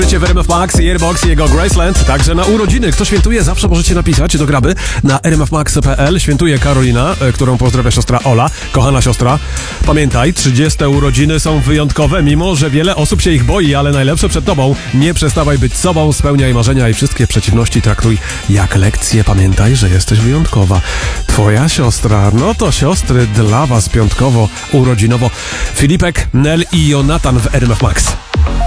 W RMF Max i Airbox i jego Graceland. Także na urodziny. Kto świętuje, zawsze możecie napisać do graby na rmfmax.pl. Świętuje Karolina, którą pozdrawia siostra Ola. Kochana siostra, pamiętaj, 30 urodziny są wyjątkowe, mimo że wiele osób się ich boi, ale najlepsze przed tobą. Nie przestawaj być sobą, spełniaj marzenia i wszystkie przeciwności traktuj jak lekcje. Pamiętaj, że jesteś wyjątkowa. Twoja siostra, no to siostry dla was piątkowo, urodzinowo. Filipek, Nel i Jonatan w RMF Max.